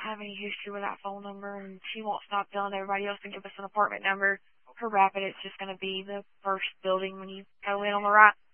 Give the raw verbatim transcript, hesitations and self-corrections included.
have any history with that phone number, and she won't stop telling everybody else to give us an apartment number. Her rapid, it's just going to be the first building when you go in on the right.